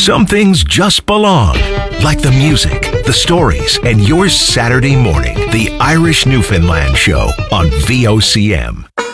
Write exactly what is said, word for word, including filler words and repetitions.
Some things just belong, like the music, the stories, and your Saturday morning. The Irish Newfoundland Show on V O C M.